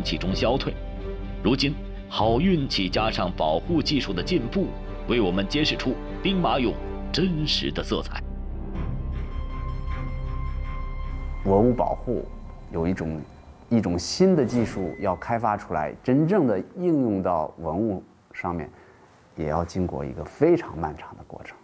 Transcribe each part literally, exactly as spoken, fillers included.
气中消退。如今，好运气加上保护技术的进步，为我们揭示出兵马俑真实的色彩。 文物保护有一种一种新的技术要开发出来，真正的应用到文物上面，也要经过一个非常漫长的过程。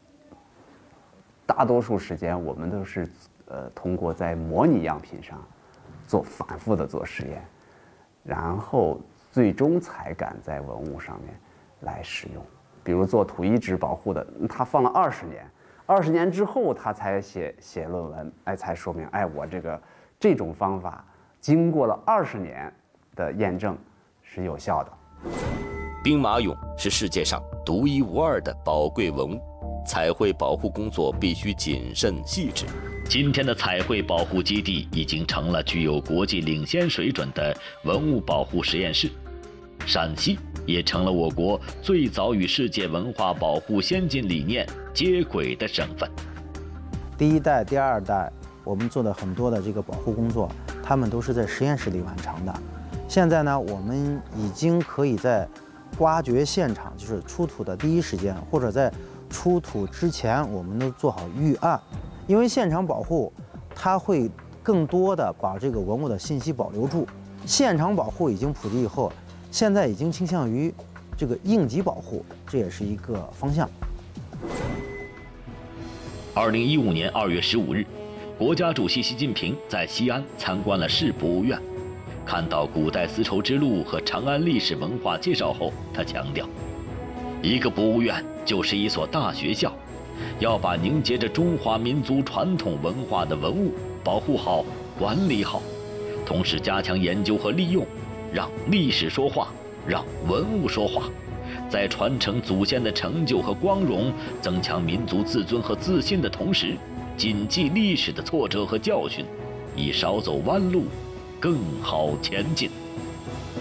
大多数时间我们都是呃通过在模拟样品上做反复的做实验，然后最终才敢在文物上面来使用。比如做土遗址保护的，他放了二十年，二十年之后他才写写论文，哎，才说明，哎，我这个这种方法经过了二十年的验证是有效的。 兵马俑是世界上独一无二的宝贵文物，彩绘保护工作必须谨慎细致。 今天的彩绘保护基地已经成了具有国际领先水准的文物保护实验室，陕西也成了我国最早与世界文化保护先进理念接轨的省份。 第一代、第二代，我们做的很多的这个保护工作，他们都是在实验室里完成的。现在呢，我们已经可以在挖掘现场，就是出土的第一时间，或者在出土之前，我们都做好预案。因为现场保护，它会更多的把这个文物的信息保留住。现场保护已经普及以后，现在已经倾向于这个应急保护，这也是一个方向。 二零一五年二月十五日，国家主席习近平在西安参观了市博物院，看到古代丝绸之路和长安历史文化介绍后，他强调，一个博物院就是一所大学校，要把凝结着中华民族传统文化的文物保护好、管理好，同时加强研究和利用，让历史说话，让文物说话，在传承祖先的成就和光荣，增强民族自尊和自信的同时，谨记历史的挫折和教训，以少走弯路，更好前进。